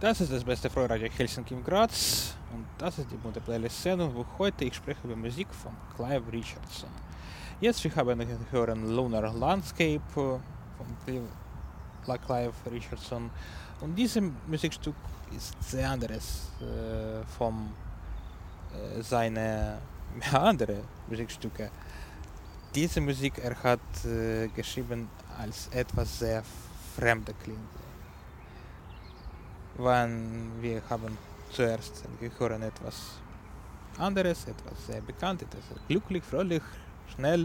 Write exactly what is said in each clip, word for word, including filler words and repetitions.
Das ist das beste Freiradio Helsinki im Graz und das ist die bunte Playlist-Sendung, wo heute ich spreche über Musik von Clive Richardson. Jetzt wir haben hören Lunar Landscape von Clive Richardson und dieses Musikstück ist sehr anderes äh, von äh, seinen anderen Musikstücke. Diese Musik er hat äh, geschrieben als etwas sehr Fremde klingt. Wenn wir haben zuerst gehört etwas anderes, etwas sehr Bekanntes, etwas glücklich, fröhlich, schnell.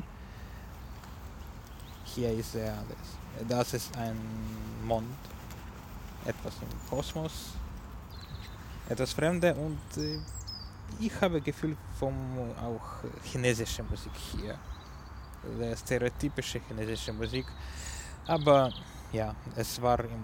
Hier ist sehr anderes. Das ist ein Mond, etwas im Kosmos, etwas Fremde und äh, ich habe Gefühl von auch chinesischer Musik hier, der stereotypische chinesische Musik, aber ja, es war im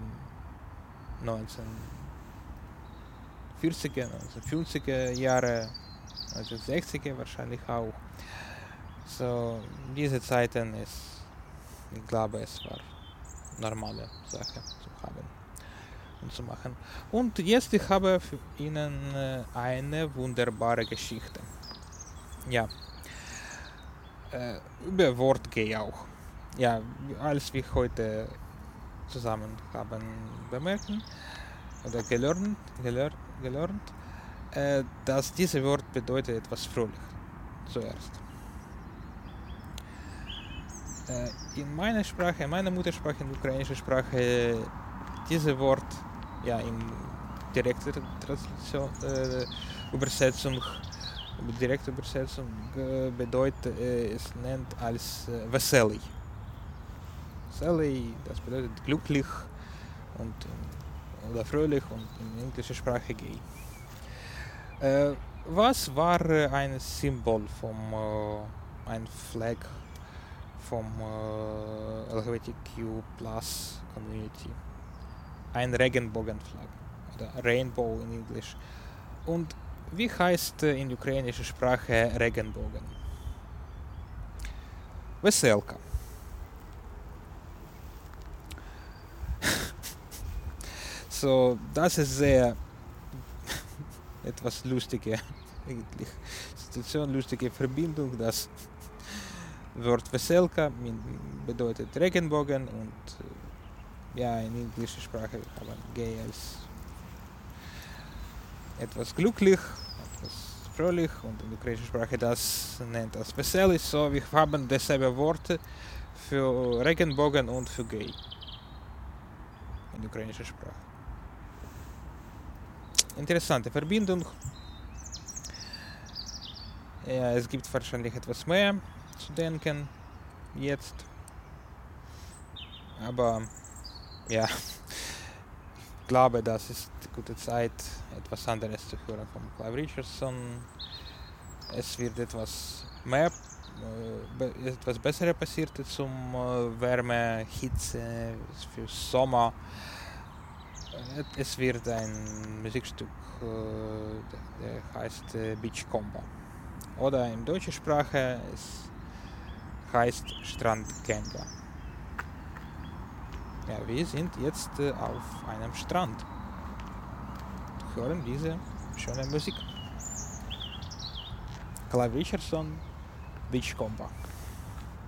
neunzehnhundertvierziger, neunzehnhundertfünfziger Jahre, neunzehnhundertsechziger wahrscheinlich auch. So, diese Zeiten ist, ich glaube, es war normale Sache zu haben und zu machen. Und jetzt ich habe für Ihnen eine wunderbare Geschichte. Ja, äh, über Wortgay auch. Ja, als wir heute zusammen haben bemerken oder gelernt, gelernt, gelernt äh, dass dieses Wort bedeutet etwas fröhlich zuerst. Äh, in meiner Sprache, in meiner Muttersprache, in der ukrainischen Sprache, dieses Wort ja in direkter Translation, äh, Übersetzung, direkte Übersetzung äh, bedeutet, äh, es nennt als äh, Veseli. Veseli, das bedeutet glücklich und oder fröhlich und in englischer Sprache gay. Äh, was war äh, ein Symbol vom äh, ein Flag vom äh, L G B T Q plus Community? Ein Regenbogenflag oder Rainbow in Englisch. Und wie heißt äh, in ukrainischer Sprache Regenbogen? Veselka. So, das ist sehr etwas lustige eigentlich Situation, lustige Verbindung. Das Wort Veselka bedeutet Regenbogen und ja, in englischer Sprache haben wir gay als etwas glücklich, etwas fröhlich und in der ukrainischen Sprache das nennt das Veseli. So, wir haben dasselbe Worte für Regenbogen und für gay in der ukrainischen Sprache. Interessante Verbindung. Ja, es gibt wahrscheinlich etwas mehr zu denken jetzt. Aber ja, ich glaube, das ist eine gute Zeit, etwas anderes zu hören von Clive Richardson. Es wird etwas mehr, äh, etwas Besseres passiert zum äh, Wärme, Hitze, für Sommer. Es wird ein Musikstück, äh, der heißt äh, Beach Combo. Oder in deutscher Sprache es heißt Strandgänger. Ja, wir sind jetzt äh, auf einem Strand. Hören diese schöne Musik. Clive Richardson, Beach Combo.